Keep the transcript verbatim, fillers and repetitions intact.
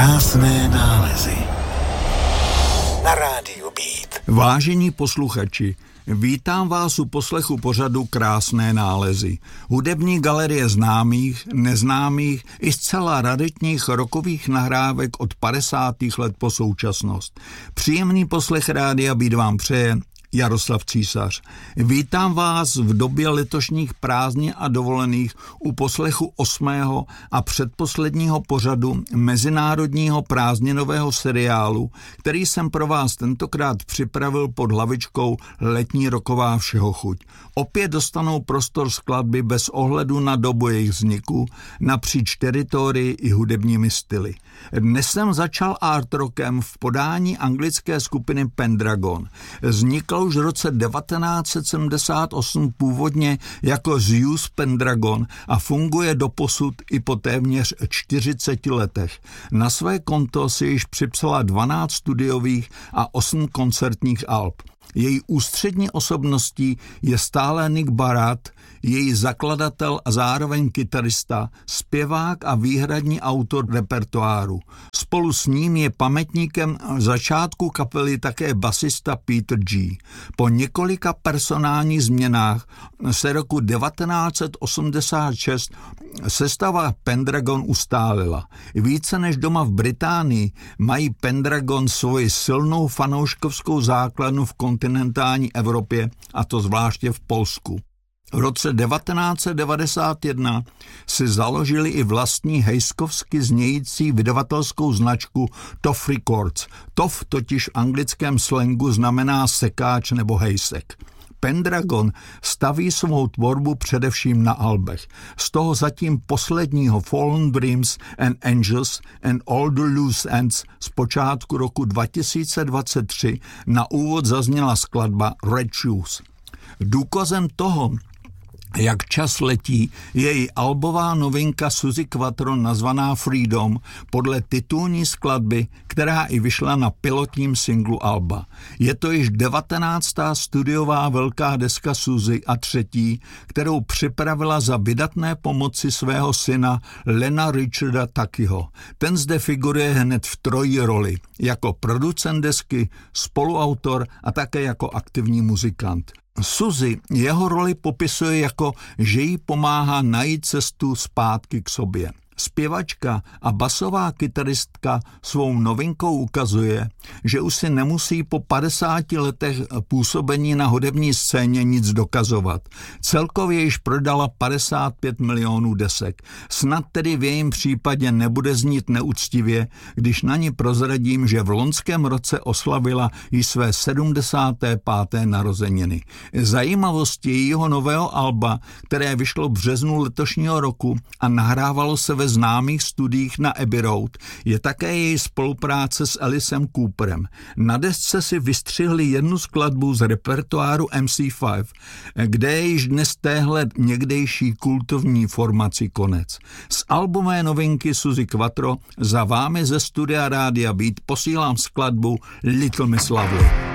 Krásné nálezy na rádiu Beat. Vážení posluchači, vítám vás u poslechu pořadu Krásné nálezy. Hudební galerie známých, neznámých i zcela raritních rokových nahrávek od padesátých let po současnost. Příjemný poslech rádia Beat vám přeje Jaroslav Císař. Vítám vás v době letošních prázdnin a dovolených u poslechu osmého a předposledního pořadu mezinárodního prázdninového seriálu, který jsem pro vás tentokrát připravil pod hlavičkou Letní roková všehochuť. Opět dostanou prostor skladby bez ohledu na dobu jejich vzniku, napříč teritorii i hudebními styly. Dnes jsem začal art rockem v podání anglické skupiny Pendragon. Vznikl už v roce devatenáct set sedmdesát osm původně jako Zeus Pendragon a funguje doposud i po téměř čtyřiceti letech. Na své konto si již připsala dvanáct studiových a osm koncertních alb. Její ústřední osobností je stále Nick Barrett, její zakladatel a zároveň kytarista, zpěvák a výhradní autor repertoáru. Spolu s ním je pamětníkem začátku kapely také basista Peter G. Po několika personálních změnách se roku devatenáct set osmdesát šest sestava Pendragon ustálila. Více než doma v Británii mají Pendragon svoji silnou fanouškovskou základnu v kontinentální Evropě, a to zvláště v Polsku. V roce devatenáct set devadesát jedna si založili i vlastní hejskovsky znějící vydavatelskou značku Toff Records. Toff totiž v anglickém slangu znamená sekáč nebo hejsek. Pendragon staví svou tvorbu především na albech. Z toho zatím posledního Fallen Dreams and Angels and All the Loose Ends z počátku roku dva tisíce dvacet tři na úvod zazněla skladba Red Shoes. Důkazem toho, jak čas letí, je její albová novinka Suzi Quatro nazvaná Freedom podle titulní skladby, která i vyšla na pilotním singlu alba. Je to již devatenáctá studiová velká deska Suzi a třetí, kterou připravila za vydatné pomoci svého syna Lena Richarda Takyho. Ten zde figuruje hned v trojí roli, jako producent desky, spoluautor a také jako aktivní muzikant. Suzi jeho roli popisuje jako, že jí pomáhá najít cestu zpátky k sobě. Zpěvačka a basová kytaristka svou novinkou ukazuje, že už si nemusí po padesáti letech působení na hudební scéně nic dokazovat. Celkově již prodala padesát pět milionů desek. Snad tedy v jejím případě nebude znít neúctivě, když na ní prozradím, že v loňském roce oslavila i své sedmdesáté páté narozeniny. Zajímavostí jejího nového alba, které vyšlo v březnu letošního roku a nahrávalo se ve známých studiích na Abbey Road, je také její spolupráce s Alicem Cooperem. Na desce si vystřihli jednu skladbu z repertoáru M C pět, kde je již dnes téhle někdejší kultovní formaci konec. Z albumové novinky Suzi Quatro za vámi ze studia Rádia Beat posílám skladbu Little Miss Lovely.